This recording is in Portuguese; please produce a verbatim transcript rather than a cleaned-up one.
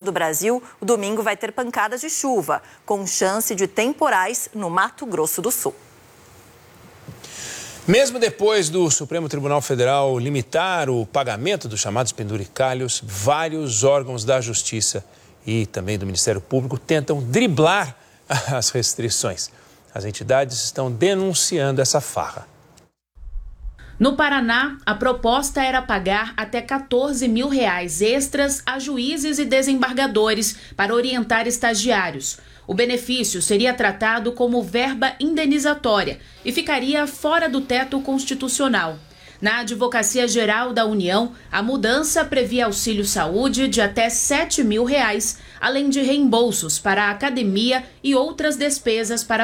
do Brasil, o domingo vai ter pancadas de chuva, com chance de temporais no Mato Grosso do Sul. Mesmo depois do Supremo Tribunal Federal limitar o pagamento dos chamados penduricalhos, vários órgãos da Justiça e também do Ministério Público tentam driblar as restrições. As entidades estão denunciando essa farra. No Paraná, a proposta era pagar até quatorze mil reais extras a juízes e desembargadores para orientar estagiários. O benefício seria tratado como verba indenizatória e ficaria fora do teto constitucional. Na Advocacia Geral da União, a mudança previa auxílio saúde de até sete mil reais, além de reembolsos para a academia e outras despesas para